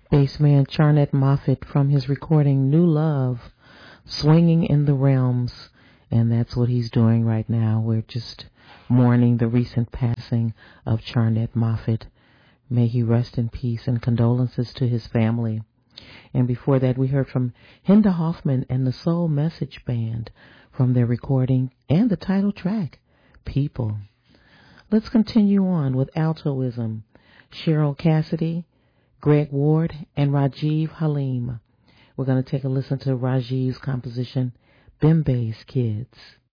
Bassman Charnett Moffett from his recording New Love, Swinging in the Realms, and that's what he's doing right now. We're just mourning the recent passing of Charnett Moffett. May he rest in peace, and condolences to his family. And before that, we heard from Hinda Hoffman and the Soul Message Band from their recording and the title track, People. Let's continue on with Altoism, Cheryl Cassidy, Greg Ward, and Rajiv Halim. We're going to take a listen to Rajiv's composition, Bimbe's Kids.